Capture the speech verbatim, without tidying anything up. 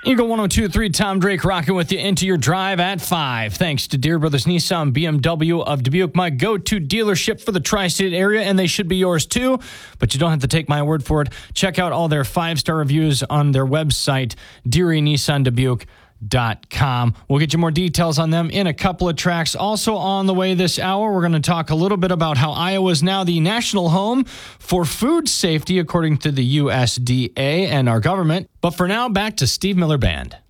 Eagle one oh two point three, Tom Drake rocking with you into your drive at five. Thanks to Deere Brothers Nissan B M W of Dubuque, my go-to dealership for the tri-state area, and they should be yours too. But you don't have to take my word for it. Check out all their five-star reviews on their website, Deere Nissan Dubuque dot com. We'll get you more details on them in a couple of tracks. Also on the way this hour, we're going to talk a little bit about how Iowa is now the national home for food safety, according to the U S D A and our government. But for now, back to Steve Miller Band.